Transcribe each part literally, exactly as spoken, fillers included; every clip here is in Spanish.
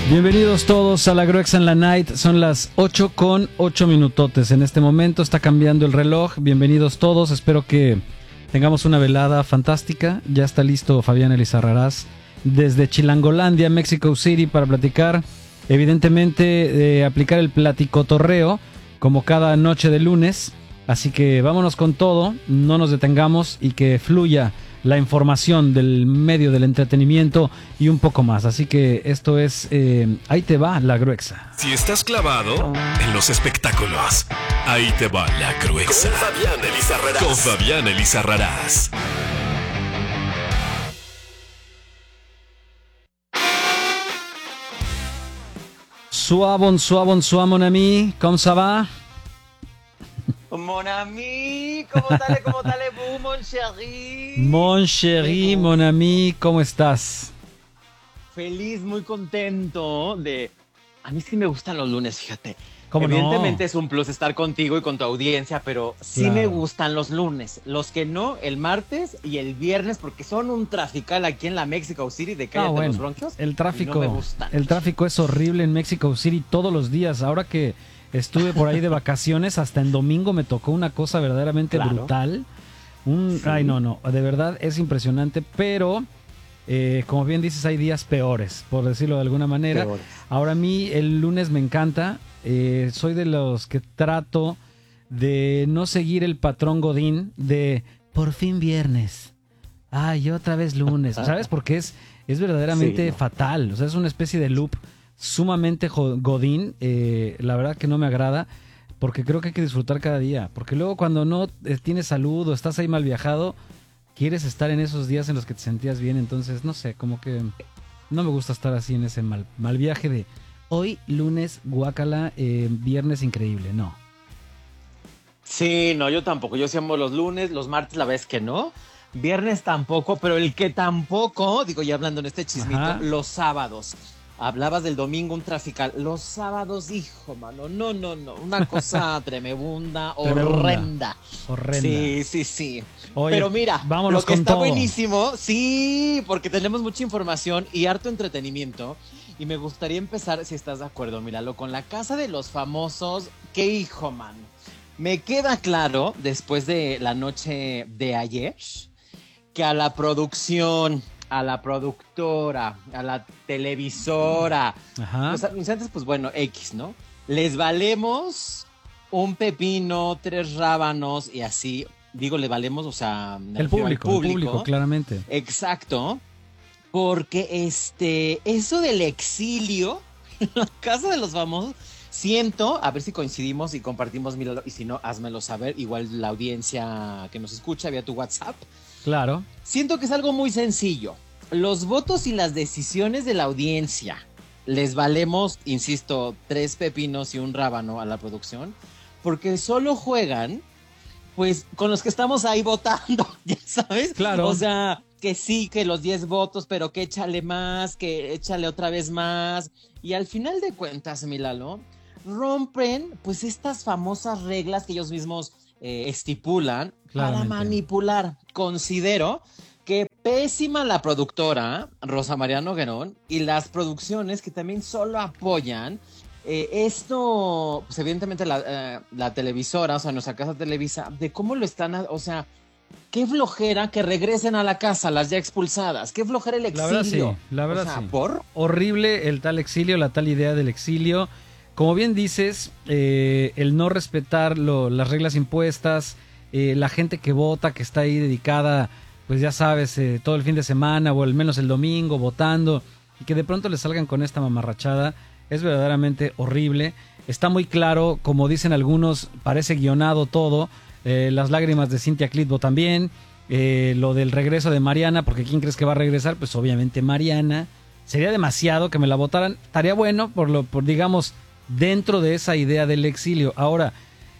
Bienvenidos todos a la Gruexa en la Night. Son las ocho con ocho minutotes. En este momento está cambiando el reloj. Bienvenidos todos. Espero que tengamos una velada fantástica. Ya está listo Fabián Elizarrarás desde Chilangolandia, Mexico City, para platicar. Evidentemente, de aplicar el platicotorreo como cada noche de lunes. Así que vámonos con todo. No nos detengamos y que fluya la información del medio del entretenimiento y un poco más. Así que esto es eh, Ahí te va la Gruexa. Si estás clavado en los espectáculos, ahí te va la Gruexa. Con Fabián Elizarrarás. Con Fabián Elizarrarás. Bonsoir, bonsoir, bonsoir, mon ami. ¿Cómo ça va? Mon ami, ¿cómo tal, cómo tal, vous, mon chéri? Mon chéri, mon ami, ¿cómo estás? Feliz, muy contento de... A mí sí me gustan los lunes, fíjate. ¿Cómo Evidentemente no? es un plus estar contigo y con tu audiencia, pero sí Claro. me gustan los lunes. Los que no, el martes y el viernes, porque son un trafical aquí en la Mexico City de Cállate Ah, bueno, los Bronquios. el tráfico, y no me gustan. el tráfico es horrible en Mexico City todos los días. Ahora que estuve por ahí de vacaciones, hasta en domingo me tocó una cosa verdaderamente Claro. brutal. Un, Sí. Ay, no, no, de verdad es impresionante, pero eh, como bien dices, hay días peores, por decirlo de alguna manera. Peores. Ahora a mí el lunes me encanta. Eh, soy de los que trato de no seguir el patrón Godín de por fin viernes. Ay, otra vez lunes. ¿Sabes? Porque es, es verdaderamente Sí, no. fatal. O sea, es una especie de loop sumamente jo- Godín. Eh, la verdad que no me agrada, porque creo que hay que disfrutar cada día. Porque luego cuando no eh, tienes salud o estás ahí mal viajado, quieres estar en esos días en los que te sentías bien. Entonces, no sé, como que no me gusta estar así en ese mal, mal viaje de hoy, lunes, guácala, eh, viernes increíble. No. Sí, no, yo tampoco. Yo sí amo los lunes, los martes la vez que no. Viernes tampoco, pero el que tampoco, digo ya hablando en este chismito, Ajá. los sábados. Hablabas del domingo, un trafical. Los sábados, hijo, mano, no, no, no. Una cosa tremebunda, Tremebunda. horrenda. Horrenda. Sí, sí, sí. Oye, Pero mira, vámonos lo que con está todo. buenísimo, sí, porque tenemos mucha información y harto entretenimiento. Y me gustaría empezar, si estás de acuerdo, míralo, con la Casa de los Famosos. ¡Qué hijo, mano! Me queda claro, después de la noche de ayer, que a la producción, a la productora, a la televisora, Ajá. los anunciantes, pues bueno, X, ¿no? Les valemos un pepino, tres rábanos y así. Digo, le valemos, o sea, me El refiero al público, el público, claramente. Exacto. Porque este, eso del exilio, la Casa de los Famosos, siento, a ver si coincidimos y compartimos, míralo, y si no, házmelo saber, igual la audiencia que nos escucha vía tu WhatsApp. Claro. Siento que es algo muy sencillo. Los votos y las decisiones de la audiencia les valemos, insisto, tres pepinos y un rábano a la producción, porque solo juegan, pues, con los que estamos ahí votando, ya sabes. Claro. O sea, que sí, que los diez votos, pero que échale más, que échale otra vez más. Y al final de cuentas, Milalo, rompen, pues, estas famosas reglas que ellos mismos eh, estipulan para Claramente. manipular. Considero que pésima la productora, Rosa María Noguerón, y las producciones que también solo apoyan. Eh, esto, pues evidentemente la, eh, la televisora, o sea, nuestra casa Televisa, de cómo lo están, a- o sea, qué flojera que regresen a la casa las ya expulsadas, qué flojera el La exilio. verdad sí, la verdad o sea, sí. ¿por? Horrible el tal exilio, la tal idea del exilio. Como bien dices, eh, el no respetar lo- las reglas impuestas, eh, la gente que vota, que está ahí dedicada, pues ya sabes, eh, todo el fin de semana o al menos el domingo votando, y que de pronto le salgan con esta mamarrachada, es verdaderamente horrible. Está muy claro, como dicen algunos, parece guionado todo. Eh, las lágrimas de Cintia Clitbo también. Eh, lo del regreso de Mariana, porque ¿quién crees que va a regresar? Pues obviamente Mariana. Sería demasiado que me la votaran. Estaría bueno, por lo, por digamos, dentro de esa idea del exilio. Ahora,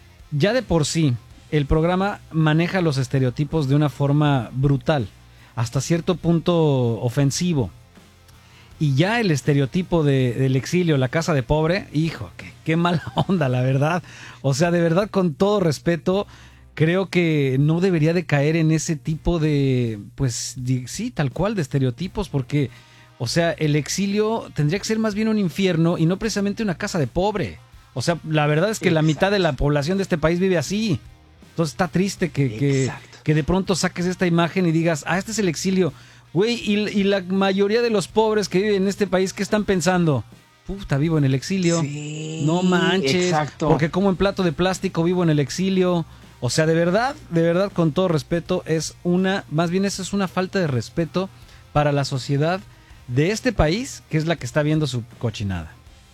ya de por sí, el programa maneja los estereotipos de una forma brutal, hasta cierto punto ofensivo. Y ya el estereotipo de, del exilio, la casa de pobre, hijo, qué, qué mala onda, la verdad. O sea, de verdad, con todo respeto, creo que no debería de caer en ese tipo de, pues, de, sí, tal cual, de estereotipos, porque O sea, el exilio tendría que ser más bien un infierno y no precisamente una casa de pobre. O sea, la verdad es que Exacto. la mitad de la población de este país vive así. Entonces está triste que, que, que de pronto saques esta imagen y digas, ah, este es el exilio. Güey, y, y la mayoría de los pobres que viven en este país, ¿qué están pensando? Puta, vivo en el exilio. Sí, no manches. Exacto. Porque como en plato de plástico vivo en el exilio. O sea, de verdad, de verdad, con todo respeto, es una, más bien eso es una falta de respeto para la sociedad de este país, que es la que está viendo su cochinada.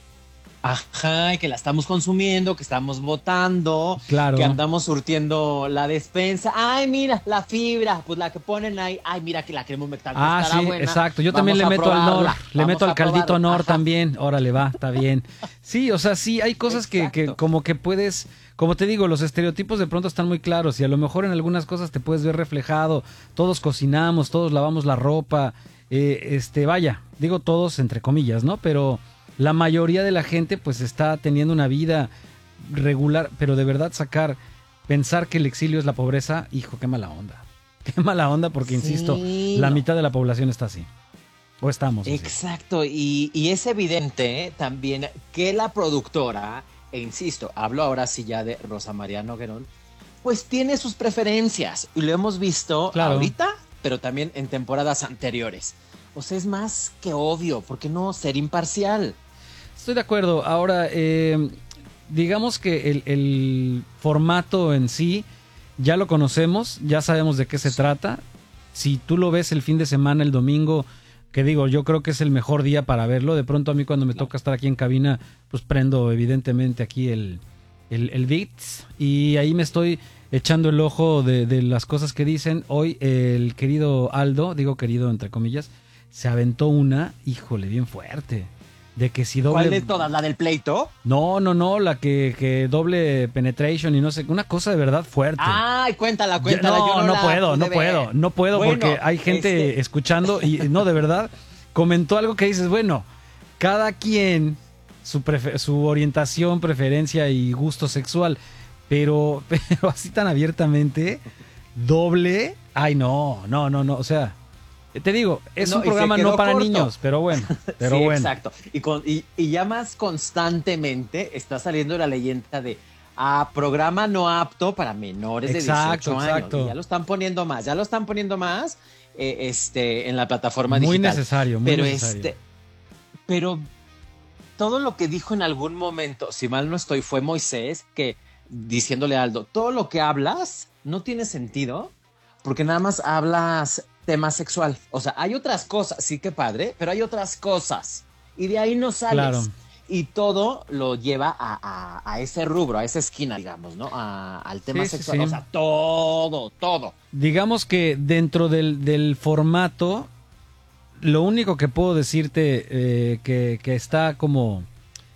Ajá, y que la estamos consumiendo, que estamos votando, claro. que andamos surtiendo la despensa. Ay, mira, la fibra, pues la que ponen ahí. Ay, mira que la crema humectante ah, estará sí, buena. exacto. Yo Vamos también le meto al Nor, le meto al caldito Nor Ajá. también. Órale, va, está bien. Sí, o sea, sí, hay cosas que, que como que puedes, como te digo, los estereotipos de pronto están muy claros y a lo mejor en algunas cosas te puedes ver reflejado. Todos cocinamos, todos lavamos la ropa, eh, este, vaya, digo todos entre comillas, ¿no? Pero la mayoría de la gente pues está teniendo una vida regular, pero de verdad sacar, pensar que el exilio es la pobreza, hijo, qué mala onda. Qué mala onda porque, sí, insisto, la no. mitad de la población está así. O estamos. Exacto, y, y es evidente también que la productora, e insisto, hablo ahora sí ya de Rosa María Noguerón, pues tiene sus preferencias. Y lo hemos visto claro. ahorita, pero también en temporadas anteriores. O sea, es más que obvio, ¿por qué no ser imparcial? Estoy de acuerdo. Ahora, eh, digamos que el, el formato en sí ya lo conocemos, ya sabemos de qué se trata. Si tú lo ves el fin de semana, el domingo, que digo, yo creo que es el mejor día para verlo. De pronto a mí cuando me toca estar aquí en cabina, pues prendo evidentemente aquí el, el, el Beats y ahí me estoy echando el ojo de, de las cosas que dicen. Hoy el querido Aldo, digo querido entre comillas, se aventó una, híjole, bien fuerte. De que si doble... ¿Cuál de todas? ¿La del pleito? No, no, no, la que, que doble penetration y no sé, una cosa de verdad fuerte. Ay, cuéntala, cuéntala. No, Yo no, no la puedo, no ver. puedo, no puedo bueno, porque hay gente este... escuchando y no, de verdad, comentó algo que dices, bueno, cada quien, su, prefer- su orientación, preferencia y gusto sexual, pero, pero así tan abiertamente, doble, ay no, no, no, no, o sea... Te digo, es no, un programa no para corto. niños, pero bueno, pero sí, bueno. Exacto. Y, con, y, y ya más constantemente está saliendo la leyenda de ah, programa no apto para menores exacto, de dieciocho exacto. años. Y ya lo están poniendo más, ya lo están poniendo más eh, este, en la plataforma muy digital. Necesario, muy pero necesario. Este, pero todo lo que dijo en algún momento, si mal no estoy, fue Moisés, que diciéndole a Aldo, todo lo que hablas no tiene sentido porque nada más hablas tema sexual. O sea, hay otras cosas, sí que padre, pero hay otras cosas. Y de ahí no sales. Claro. Y todo lo lleva a, a, a ese rubro, a esa esquina, digamos, ¿no? A, al tema sí, sexual. Sí, sí. O sea, todo, todo. Digamos que dentro del, del formato, lo único que puedo decirte eh, que, que está como...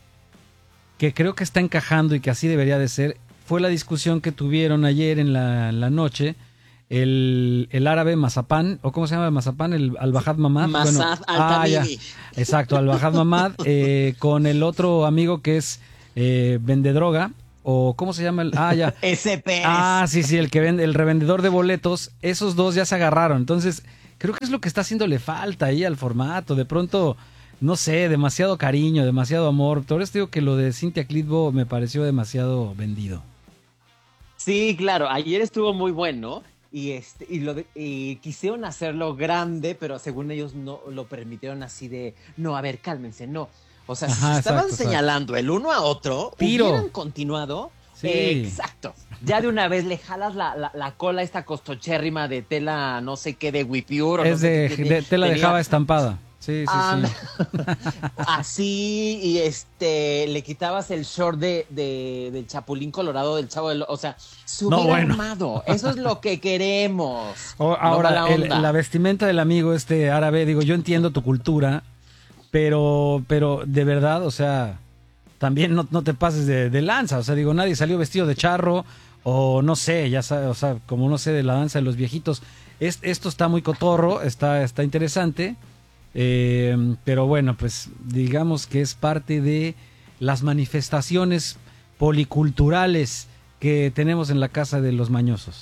que creo que está encajando y que así debería de ser, fue la discusión que tuvieron ayer en la, en la noche. El, el árabe Mazapán, o cómo se llama Mazapán, el Al-Bahad Mamad. Mazad bueno, ah, ya, exacto, Al-Bahad Mamad, eh, con el otro amigo que es eh, Vendedroga, o cómo se llama el, ah, ya. S P. Ah, sí, sí, el que vende, el revendedor de boletos, esos dos ya se agarraron. Entonces, creo que es lo que está haciéndole falta ahí al formato. De pronto, no sé, demasiado cariño, demasiado amor. Por eso digo que lo de Cynthia Clitbo me pareció demasiado vendido. Sí, claro, ayer estuvo muy bueno. Y este y lo de, y quisieron hacerlo grande, pero según ellos no lo permitieron así de no, a ver, cálmense, no. O sea, Ajá, si se estaban exacto, señalando exacto. el uno a otro, Tiro. hubieran continuado. Sí. Exacto. Ya de una vez le jalas la, la, la cola esta costochérrima de tela, no sé qué, de Wipure. Es no sé de, qué, de tela tenía... de Java estampada. Sí, sí, ah, sí. Así, y este, le quitabas el short de, de, del Chapulín Colorado del Chavo del... O sea, se hubiera no, bueno. armado. Eso es lo que queremos. O, ahora, no el, la vestimenta del amigo este árabe, digo, yo entiendo tu cultura, pero, pero de verdad, o sea, también no, no te pases de, de lanza. O sea, digo, nadie salió vestido de charro, o no sé, ya sabes, o sea, como no sé, de la danza de los viejitos. Es, esto está muy cotorro, está, está interesante. Eh, pero bueno, pues digamos que es parte de las manifestaciones policulturales que tenemos en la casa de los mañosos.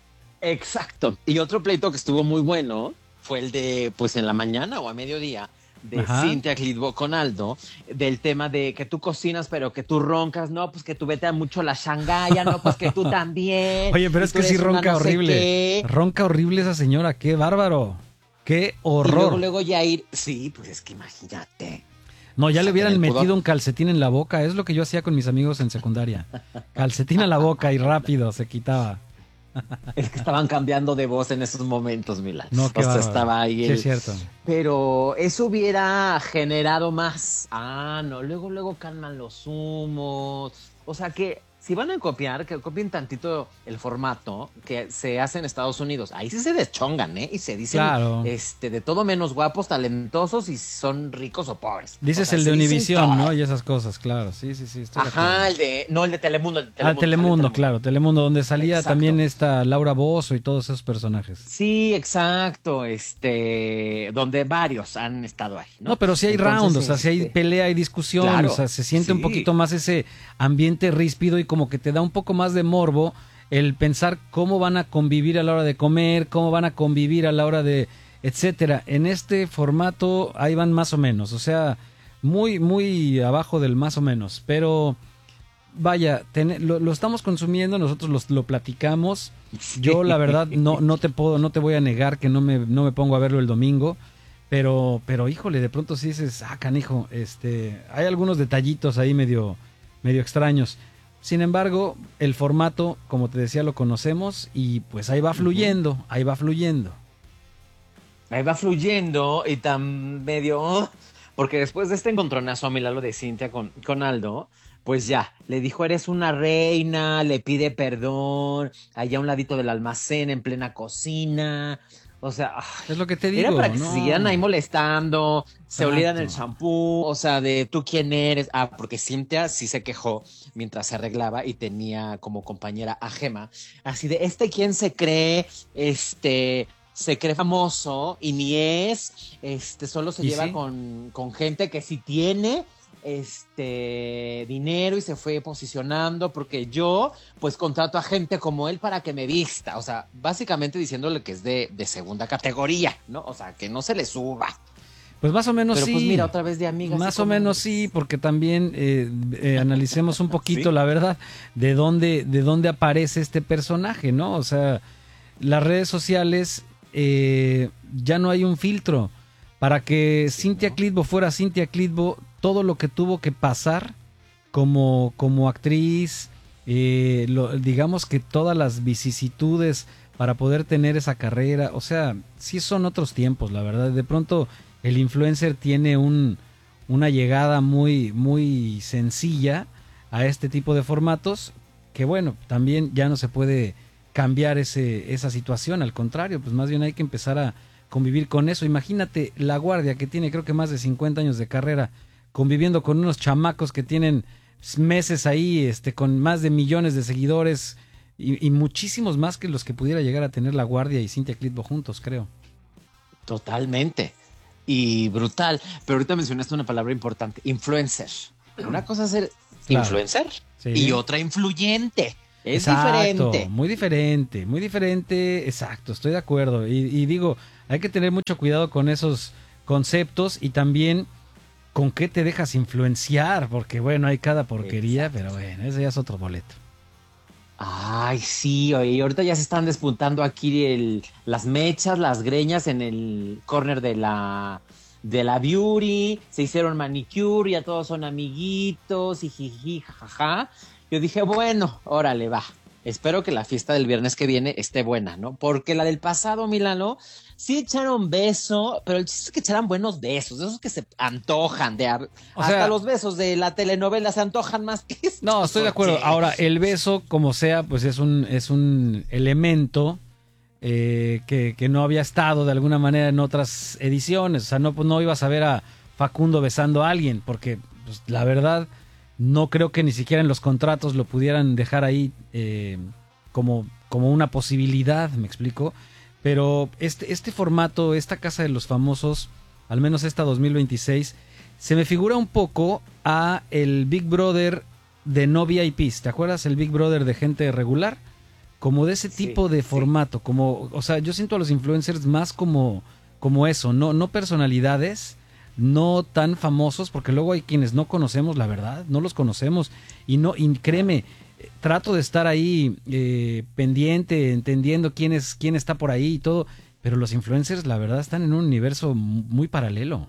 Exacto. Y otro pleito que estuvo muy bueno fue el de, pues en la mañana o a mediodía, de Ajá. Cintia Clitbo con Aldo, del tema de que tú cocinas pero que tú roncas, no, pues que tú vete a mucho la Shangaya, no, pues que tú también. Oye, pero y es tú que sí eres una ronca no sé horrible. qué. Ronca horrible esa señora, qué bárbaro. Qué horror. Y luego, luego Yair, sí, pues es que imagínate. No, ya O sea, le hubieran tener metido pudor. un calcetín en la boca. Es lo que yo hacía con mis amigos en secundaria. Calcetín a la boca y rápido se quitaba. Es que estaban cambiando de voz en esos momentos, Milán. No, qué o sea, bárbaro. estaba ahí Sí, el- es cierto. Pero eso hubiera generado más. Ah, no, luego, luego calman los humos. O sea que si van a copiar, que copien tantito el formato que se hace en Estados Unidos. Ahí sí se deschongan, ¿eh? Y se dicen Claro. este, de todo menos guapos, talentosos y son ricos o pobres. Dices O sea, el de se dicen Univisión, todo. ¿no? Y esas cosas, claro. Sí, sí, sí. Estoy de acuerdo. Ajá, el de. No, el de Telemundo. El de Ah, Telemundo, Telemundo, sale claro, Telemundo, donde salía Exacto. también esta Laura Bozzo y todos esos personajes. Sí, exacto, este, donde varios han estado ahí, ¿no? No, pero sí hay Entonces, round, o sea, sí hay este, pelea y discusión, claro, o sea, se siente un sí. poquito más ese ambiente ríspido y como que te da un poco más de morbo el pensar cómo van a convivir a la hora de comer, cómo van a convivir a la hora de etcétera. En este formato ahí van más o menos, o sea, muy muy abajo del más o menos, pero vaya, ten- lo, lo estamos consumiendo, nosotros los- lo platicamos. Yo la verdad no no te puedo no te voy a negar que no me no me pongo a verlo el domingo, pero pero híjole, de pronto sí dices, ah, canijo, este, hay algunos detallitos ahí medio medio extraños. Sin embargo, el formato, como te decía, lo conocemos y pues ahí va fluyendo, ahí va fluyendo. Ahí va fluyendo y tan medio. Porque después de este encontronazo a Milalo de Cintia con, con Aldo, pues ya, le dijo, eres una reina, le pide perdón, allá a un ladito del almacén, en plena cocina. O sea, ah, Es lo que te digo, era para que ¿no? se siguieran ahí molestando, se Exacto. olieran el champú, o sea, de tú quién eres. Ah, porque Cintia sí se quejó mientras se arreglaba y tenía como compañera a Gema, así de, este quién se cree, este, se cree famoso y ni es, este, solo se ¿Y lleva sí? con, con gente que sí tiene este dinero y se fue posicionando porque yo pues contrato a gente como él para que me vista, o sea, básicamente diciéndole que es de, de segunda categoría, ¿no? O sea, que no se le suba. Pues más o menos Pero sí. pues mira, otra vez de amigas. Más y o menos comadres. sí, porque también eh, eh, analicemos un poquito, ¿Sí? la verdad, de dónde, de dónde aparece este personaje, ¿no? O sea, las redes sociales eh, ya no hay un filtro. Para que Sí, Cintia ¿no? Clitbo fuera Cintia Clitbo, todo lo que tuvo que pasar como, como actriz, eh, lo- digamos que todas las vicisitudes para poder tener esa carrera, o sea, sí son otros tiempos, la verdad. De pronto el influencer tiene un, una llegada muy, muy sencilla a este tipo de formatos, que bueno, también ya no se puede cambiar ese, esa situación, al contrario, pues más bien hay que empezar a convivir con eso. Imagínate La Guardia, que tiene creo que más de cincuenta años de carrera, conviviendo con unos chamacos que tienen meses ahí, este, con más de millones de seguidores y, y muchísimos más que los que pudiera llegar a tener La Guardia y Cintia Clitbo juntos, creo. Totalmente. Y brutal. Pero ahorita mencionaste una palabra importante, influencer. Una cosa es ser Claro. influencer Sí. y otra influyente. Es Exacto, diferente. muy diferente, muy diferente, exacto, estoy de acuerdo. Y, y digo, hay que tener mucho cuidado con esos conceptos y también con qué te dejas influenciar, porque bueno, hay cada porquería, Exacto. pero bueno, ese ya es otro boleto. Ay, sí, oye, y ahorita ya se están despuntando aquí el, las mechas, las greñas en el corner de la, de la beauty, se hicieron manicure, ya todos son amiguitos y jiji, jajaja. Yo dije, bueno, órale, va. Espero que la fiesta del viernes que viene esté buena, ¿no? Porque la del pasado, Milano, sí echaron beso, pero el chiste es que echaran buenos besos, de esos que se antojan, de ar- O hasta sea- los besos de la telenovela se antojan más que estos. No, estoy de acuerdo. oye. Ahora, el beso, como sea, pues es un, es un elemento eh, que, que no había estado de alguna manera en otras ediciones. O sea, no, pues, no ibas a ver a Facundo besando a alguien, porque pues, la verdad no creo que ni siquiera en los contratos lo pudieran dejar ahí eh, como, como una posibilidad, me explico. Pero este, este formato, esta Casa de los Famosos, al menos esta dos mil veintiséis, se me figura un poco a el Big Brother de no V I Ps. ¿Te acuerdas? El Big Brother de gente regular. Como de ese Sí, tipo de sí. formato. Como, o sea, yo siento a los influencers más como, como eso, no, no personalidades, no tan famosos, porque luego hay quienes no conocemos, la verdad, no los conocemos. Y no, y créeme, trato de estar ahí eh, pendiente, entendiendo quién es, quién está por ahí y todo, pero los influencers, la verdad, están en un universo muy paralelo.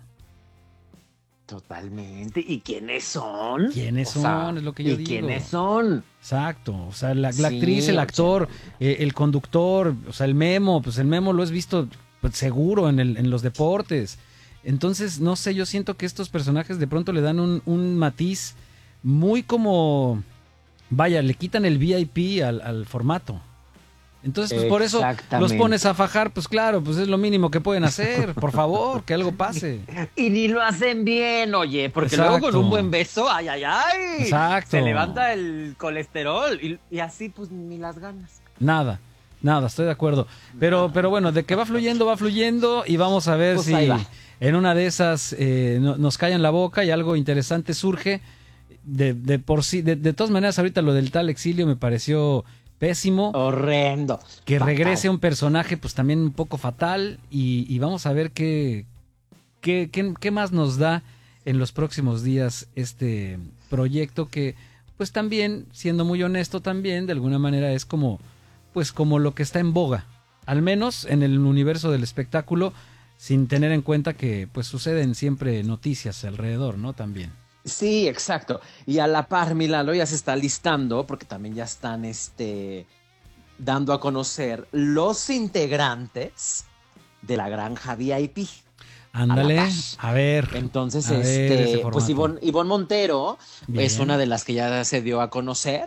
Totalmente. ¿Y quiénes son? ¿Quiénes o son? Sea, es lo que yo ¿y digo. quiénes son? Exacto. O sea, la, la Sí, actriz, el actor, o sea, eh, el conductor, o sea, el Memo, pues el Memo lo has visto pues, seguro en, el, en los deportes. Entonces, no sé, yo siento que estos personajes de pronto le dan un, un matiz muy como, vaya, le quitan el V I P al, al formato. Entonces, pues por eso los pones a fajar, pues claro, pues es lo mínimo que pueden hacer. Por favor, que algo pase. Y ni lo hacen bien, oye, porque Exacto. luego con un buen beso, ay, ay, ay, Exacto. se levanta el colesterol y, y así pues ni las ganas. Nada, nada, estoy de acuerdo. Pero, pero bueno, de que va fluyendo, va fluyendo y vamos a ver Pues si ahí va. en una de esas eh, no, nos callan la boca y algo interesante surge. De, de por sí, de, de todas maneras, ahorita lo del tal Exilio me pareció pésimo. Horrendo. Que Fatal. regrese un personaje pues también un poco fatal y, y vamos a ver qué, qué, qué, qué más nos da en los próximos días este proyecto que pues también, siendo muy honesto también, de alguna manera es como pues como lo que está en boga, al menos en el universo del espectáculo, sin tener en cuenta que pues suceden siempre noticias alrededor, ¿no? También. Sí, exacto. Y a la par, Milano ya se está listando, porque también ya están este, dando a conocer los integrantes de la granja V I P. Ándale, a, a ver. Entonces, a ver este, pues Ivonne, Ivonne Montero Bien. es una de las que ya se dio a conocer.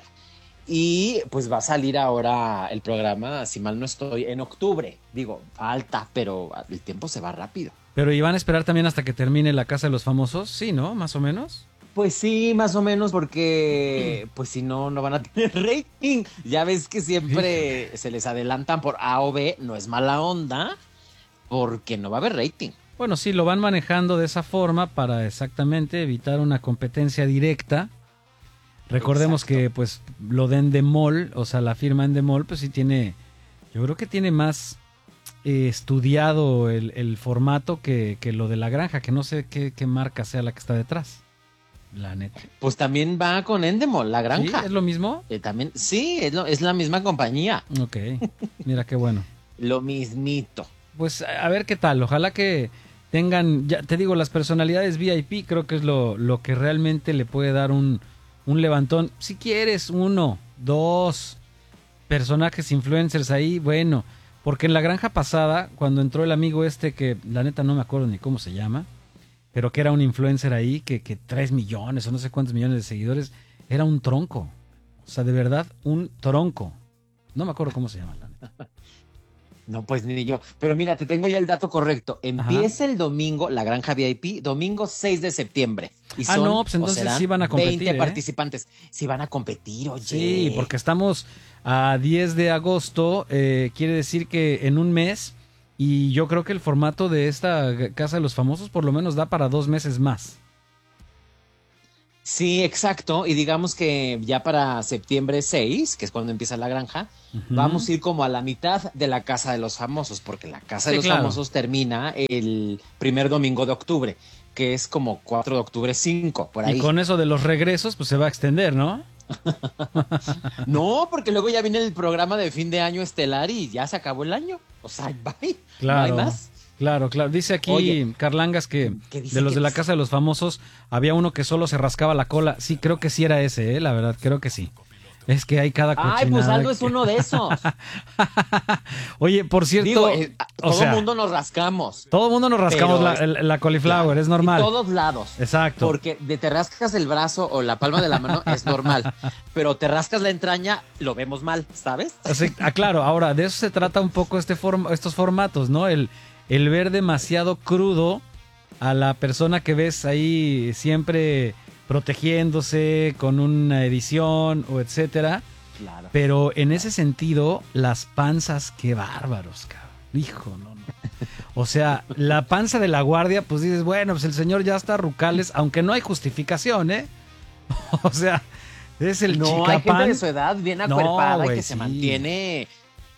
Y pues va a salir ahora el programa, si mal no estoy, en octubre. Digo, falta, pero el tiempo se va rápido. Pero ¿y van a esperar también hasta que termine La Casa de los Famosos? Sí, ¿no? Más o menos. Pues sí, más o menos, porque pues si no, no van a tener rating. Ya ves que siempre se les adelantan por A o B, no es mala onda, porque no va a haber rating. Bueno, sí, lo van manejando de esa forma para exactamente evitar una competencia directa. Recordemos Exacto. que pues lo de Endemol, o sea, la firma Endemol, pues sí tiene, yo creo que tiene más eh, estudiado el, el formato que, que lo de la granja, que no sé qué, qué marca sea la que está detrás, la neta. Pues también va con Endemol, la granja. ¿Sí? ¿Es lo mismo? Eh, también, sí, es, lo- es la misma compañía, Ok, mira qué bueno. lo mismito. Pues a ver qué tal, ojalá que tengan, ya te digo, las personalidades V I P creo que es lo, lo que realmente le puede dar un, un levantón. Si quieres uno, dos personajes influencers ahí, bueno, porque en la granja pasada, cuando entró el amigo este que la neta no me acuerdo ni cómo se llama, pero que era un influencer ahí, que, que tres millones o no sé cuántos millones de seguidores, era un tronco. O sea, de verdad, un tronco. No me acuerdo cómo se llama, la neta. No, pues ni yo. Pero mira, te tengo ya el dato correcto. Empieza el domingo, la granja V I P, domingo seis de septiembre. Y Ah, son, no, pues o entonces serán sí van a competir, veinte ¿eh? participantes. Sí van a competir, oye. Sí, porque estamos a diez de agosto, eh, quiere decir que en un mes, y yo creo que el formato de esta Casa de los Famosos por lo menos da para dos meses más. Sí, exacto. Y digamos que ya para septiembre seis, que es cuando empieza la granja, Ujú. vamos a ir como a la mitad de la Casa de los Famosos, porque la Casa Sí, de los claro. Famosos termina el primer domingo de octubre, que es como cuatro de octubre, cinco, por ahí. Y con eso de los regresos, pues se va a extender, ¿no? No, porque luego ya viene el programa de fin de año estelar y ya se acabó el año. O sea, bye. Claro. No hay más. Claro, claro. Dice aquí Oye, Carlangas que ¿qué dice? de los ¿Qué de la dice? Casa de los Famosos había uno que solo se rascaba la cola. Sí, creo que sí era ese, ¿eh? La verdad, creo que sí. Es que hay cada cochinada. Ay, pues Aldo que- es uno de esos. Oye, por cierto, Digo, eh, a- o todo sea, el mundo nos rascamos. todo el mundo nos rascamos pero la, es- el- la cauliflower, es normal. En todos lados. Exacto. Porque de te rascas el brazo o la palma de la mano es normal. Pero te rascas la entraña, lo vemos mal, ¿sabes? Así- ah, claro, ahora de eso se trata un poco este form- estos formatos, ¿no? El, el ver demasiado crudo a la persona que ves ahí siempre protegiéndose con una edición o etcétera. Claro. Pero en ese sentido, las panzas, qué bárbaros, cabrón. Hijo, no, no. O sea, la panza de la guardia, pues dices, bueno, pues el señor ya está rucales, aunque no hay justificación, ¿eh? O sea, es el No, hay gente chicapán. de su edad bien No, acuerpada y güey, que se sí. mantiene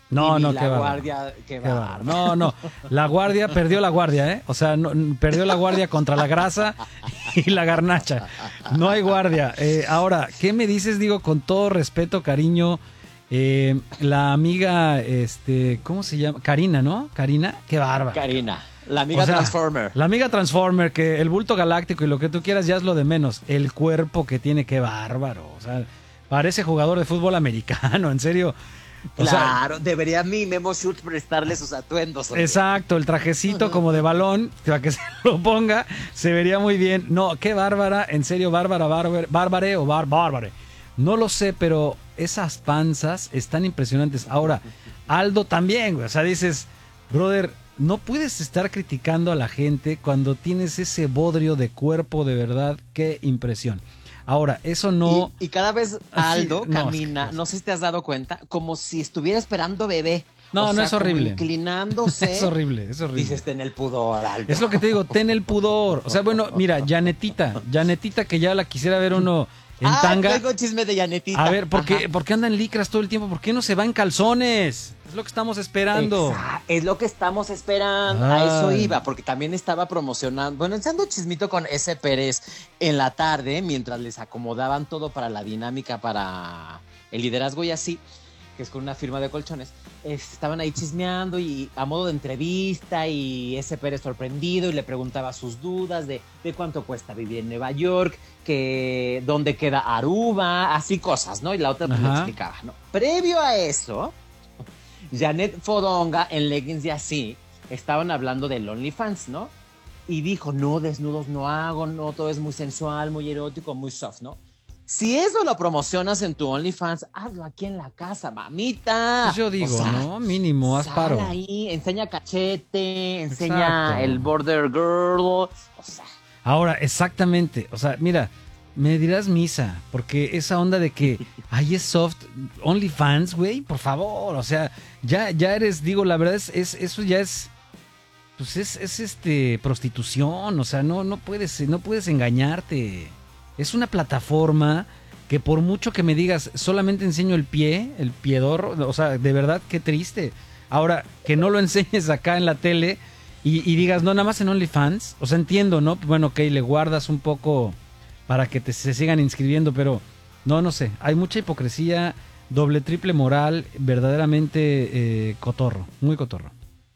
No, y no, la qué bárbaro. guardia, qué Qué bárbaro. bárbaro. No, no, la guardia perdió la guardia, ¿eh? O sea, no, perdió la guardia contra la grasa y la garnacha. No hay guardia. Eh, ahora, ¿qué me dices? Digo, con todo respeto, cariño, eh, la amiga, este, ¿cómo se llama? Karina, ¿no? Karina, qué bárbaro. Karina, la amiga O sea, Transformer. La amiga Transformer, que el bulto galáctico y lo que tú quieras ya es lo de menos. El cuerpo que tiene, qué bárbaro. O sea, parece jugador de fútbol americano, en serio. O Claro, sea, debería mi Memo Schultz prestarle sus atuendos. Oye. exacto, el trajecito como de balón, para que se lo ponga, se vería muy bien. No, qué bárbara, en serio, bárbara, bárbare, bárbare o bar, bárbare. No lo sé, pero esas panzas están impresionantes. Ahora, Aldo también, güey. O sea, dices, brother, no puedes estar criticando a la gente cuando tienes ese bodrio de cuerpo de verdad. Qué impresión. Ahora, eso no... Y, y cada vez Aldo Así, no, camina, es que- no sé si te has dado cuenta, como si estuviera esperando bebé. No, O no sea, es como horrible. inclinándose. Es horrible, es horrible. Dices, ten el pudor, Aldo. Es lo que te digo, ten el pudor. O sea, bueno, mira, Janetita, Janetita que ya la quisiera ver uno en ah, tanga. tengo chisme de Janetita. A ver, ¿por qué, Ajá. ¿por qué anda en licras todo el tiempo? ¿Por qué no se va en calzones? Es lo que estamos esperando. Exacto, es lo que estamos esperando. Ay. A eso iba, porque también estaba promocionando, bueno, echando chismito con ese Pérez en la tarde, mientras les acomodaban todo para la dinámica, para el liderazgo y así, que es con una firma de colchones. Estaban ahí chismeando y a modo de entrevista, y ese Pérez sorprendido y le preguntaba sus dudas de, de cuánto cuesta vivir en Nueva York, que dónde queda Aruba, así cosas, ¿no? Y la otra pues, le Ajá. explicaba, ¿no? Previo a eso, Janet Fodonga en leggings y así estaban hablando del OnlyFans, ¿no? Y dijo, no, desnudos no hago, no, todo es muy sensual, muy erótico, muy soft, ¿no? Si eso lo promocionas en tu OnlyFans, hazlo aquí en la casa, mamita. Pues yo digo, O sea, ¿no? Mínimo, haz sal paro. ahí, enseña cachete, enseña Exacto. el border girl, o sea, Ahora, exactamente. O sea, mira, me dirás misa, porque esa onda de que, ay, es soft, OnlyFans, güey, por favor. O sea, ya, ya eres, digo, la verdad es, es eso ya es, pues es, es este, prostitución. O sea, no, no puedes, no puedes engañarte. Es una plataforma que por mucho que me digas, solamente enseño el pie, el piedorro, o sea, de verdad, qué triste. Ahora, que no lo enseñes acá en la tele y, y digas, no, nada más en OnlyFans. O sea, entiendo, ¿no? Bueno, ok, le guardas un poco para que te, se sigan inscribiendo, pero no, no sé. Hay mucha hipocresía, doble, triple moral, verdaderamente eh, cotorro, muy cotorro.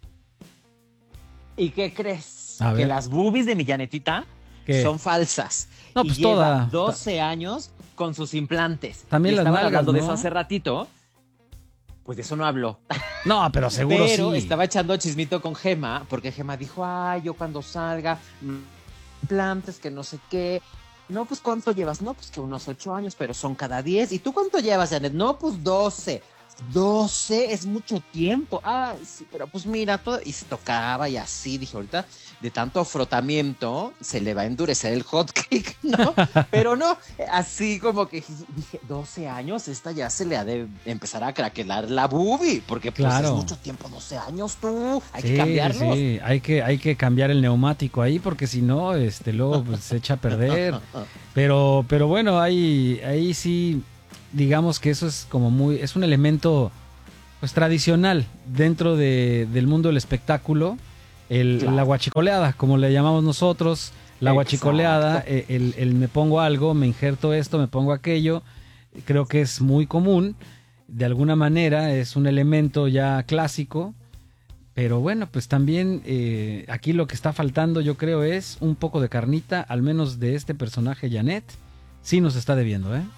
¿y qué crees? A Que ver. las boobies de mi Janetita ¿Qué? son falsas. No, y pues lleva toda. doce años con sus implantes. También Y las estaban nalgas, hablando de ¿no? eso hace ratito. Pues de eso no habló. No, pero seguro Pero sí. estaba echando chismito con Gema, porque Gema dijo, ay, yo cuando salga, mm, implantes, que no sé qué. No, pues ¿cuánto llevas? No, pues que unos ocho años, pero son cada diez. ¿Y tú cuánto llevas, Janet? No, pues doce. doce es mucho tiempo. Ay, sí, pero pues mira, todo. Y se tocaba y así, dije, ahorita de tanto frotamiento se le va a endurecer el hot cake, ¿no? Pero no, así como que dije, doce años, esta ya se le ha de empezar a craquelar la boobie, porque pues Claro. es mucho tiempo, doce años tú, hay Sí, que cambiarlos. sí, hay que, hay que cambiar el neumático ahí porque si no, este, luego pues, se echa a perder. Pero, pero bueno, ahí, ahí sí, digamos que eso es como muy, es un elemento pues tradicional dentro de, del mundo del espectáculo. El, Claro. La guachicoleada, como le llamamos nosotros, la Exacto. guachicoleada, eh, el, el me pongo algo, me injerto esto, me pongo aquello, creo que es muy común, de alguna manera es un elemento ya clásico, pero bueno, pues también eh, aquí lo que está faltando yo creo es un poco de carnita, al menos de este personaje Janet, sí nos está debiendo, ¿eh?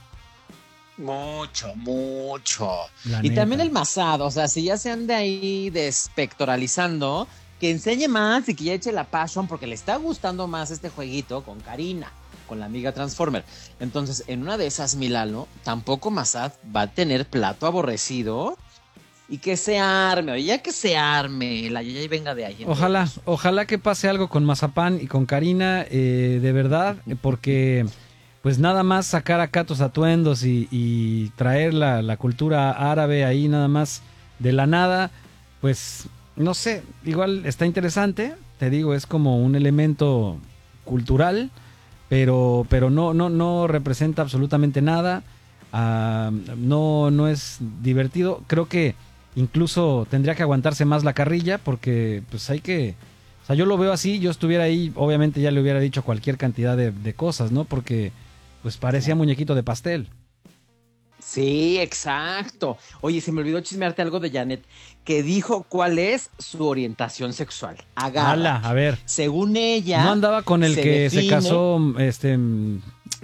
Mucho, mucho. La Y neta. también el masado, o sea, si ya se anda ahí despectoralizando, que enseñe más y que ya eche la passion, porque le está gustando más este jueguito con Karina, con la amiga Transformer. Entonces, en una de esas, Milano, tampoco Masad va a tener plato aborrecido y que se arme, oye, ya que se arme, la yaya y venga de ahí. Ojalá, ojalá que pase algo con Mazapán y con Karina, eh, de verdad, porque pues nada más sacar acá tus atuendos y, y traer la, la cultura árabe ahí nada más de la nada, pues no sé, igual está interesante, te digo, es como un elemento cultural, pero, pero no, no, no representa absolutamente nada, uh, no, no es divertido, creo que incluso tendría que aguantarse más la carrilla porque pues hay que... O sea, yo lo veo así, yo estuviera ahí, obviamente ya le hubiera dicho cualquier cantidad de, de cosas, ¿no? Porque pues parecía muñequito de pastel. Sí, exacto. Oye, se me olvidó chismearte algo de Janet, que dijo cuál es su orientación sexual. Agarra. Ala, a ver. Según ella... ¿No andaba con el se que define... se casó este, um,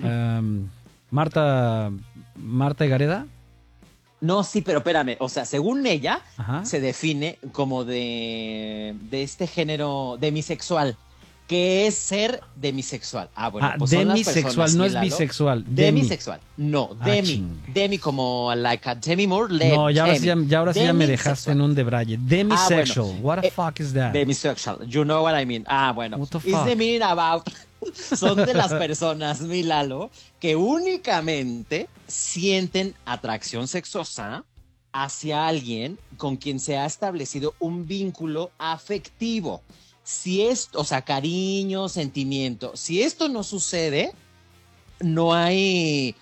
Marta, Marta Gareda? No, sí, pero espérame. O sea, según ella, Ajá. se define como de, de este género demisexual. ¿Qué es ser demisexual? Ah, bueno, Ah, pues son las demisexual, personas, no es Milalo. bisexual. Demi. Demisexual. No, Ah, demi. ching. Demi como like a Demi Moore. Le, No, ya ahora sí, ya, ya, ahora sí ya me Demisexual. dejaste en un debraye. Demisexual. Ah, bueno. What the Eh, fuck is that? Demisexual. You know what I mean. Ah, bueno. What the It's fuck? the meaning about. Son de las personas, Milalo, que únicamente sienten atracción sexosa hacia alguien con quien se ha establecido un vínculo afectivo. Si esto, o sea, cariño, sentimiento, si esto no sucede, no hay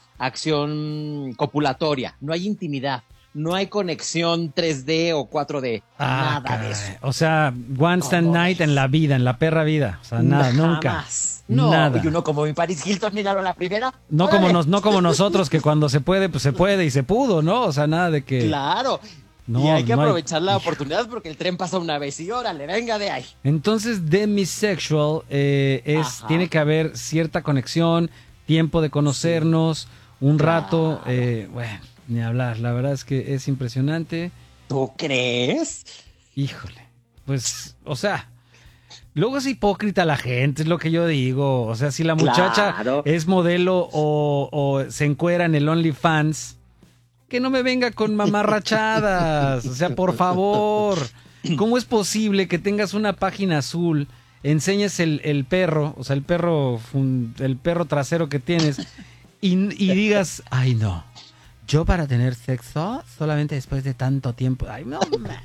acción copulatoria, no hay intimidad, no hay conexión tres D o cuatro D, Ah, nada caray. de eso. O sea, one stand ¿Cómo night ves? en la vida, en la perra vida. O sea, nada, nunca. Jamás. No, Nada. y uno como mi Paris Hilton, miraron la primera. No como, ¡Órale! nos, no como nosotros, que cuando se puede, pues se puede y se pudo, ¿no? O sea, nada de que... Claro. No, y hay que no hay- aprovechar la oportunidad porque el tren pasa una vez y órale, venga de ahí. Entonces, demisexual eh, es, Ajá. tiene que haber cierta conexión, tiempo de conocernos, un Claro. rato, eh, bueno, ni hablar. La verdad es que es impresionante. ¿Tú crees? Híjole, pues, o sea, luego es hipócrita la gente, es lo que yo digo. O sea, si la muchacha Claro. es modelo o, o se encuera en el OnlyFans, que no me venga con mamarrachadas. O sea, por favor. ¿Cómo es posible que tengas una página azul, enseñes el, el perro, o sea, el perro, fun- el perro trasero que tienes, y, y digas, ay no, yo para tener sexo solamente después de tanto tiempo. Ay, no, ma.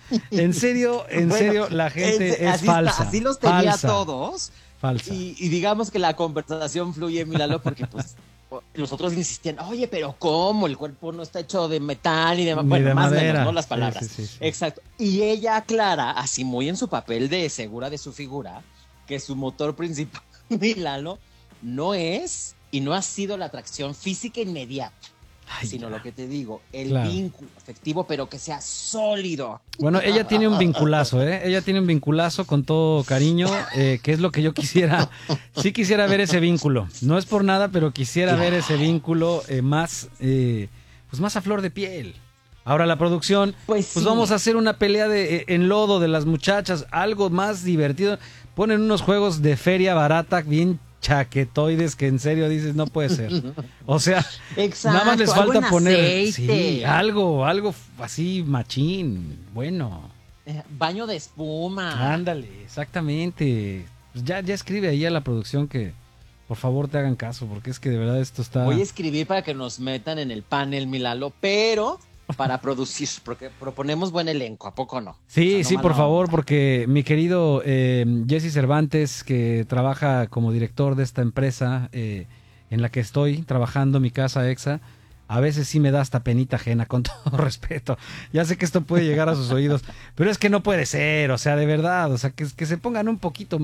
En serio, en Bueno, serio, la gente es- es así está, falsa. así los tenía falsa, todos. Falsa. Y, y digamos que la conversación fluye, Milalo, porque pues los otros insistían, oye, pero ¿cómo? El cuerpo no está hecho de metal ni de, Ni bueno, de más o madera. menos, ¿no? Las Sí, palabras. sí, sí, sí. Exacto. Y ella aclara, así muy en su papel de segura de su figura, que su motor principal, Milalo, no es y no ha sido la atracción física inmediata, Ay, sino ya. lo que te digo, el Claro. vínculo afectivo, pero que sea sólido. Bueno, ella tiene un vinculazo, ¿eh? Ella tiene un vinculazo con todo cariño, eh, que es lo que yo quisiera. Sí quisiera ver ese vínculo. No es por nada, pero quisiera ver ese vínculo eh, más, eh, pues más a flor de piel. Ahora la producción, Pues pues sí. vamos a hacer una pelea de eh, en lodo de las muchachas, algo más divertido. Ponen unos juegos de feria barata bien chaquetoides que en serio dices, no puede ser. O sea, Exacto, nada más les algo falta en poner aceite. sí, algo, algo así machín, bueno. Eh, Baño de espuma. Ándale, exactamente. Pues ya, ya escribe ahí a la producción que por favor te hagan caso, porque es que de verdad esto está... Voy a escribir para que nos metan en el panel, Milalo, pero para producir, porque proponemos buen elenco, ¿a poco no? Sí, O sea, no sí, por mala favor, onda. porque mi querido eh, Jesse Cervantes, que trabaja como director de esta empresa eh, en la que estoy trabajando, mi casa EXA, a veces sí me da hasta penita ajena, con todo respeto. Ya sé que esto puede llegar a sus oídos, pero es que no puede ser, o sea, de verdad, o sea, que, que se pongan un poquito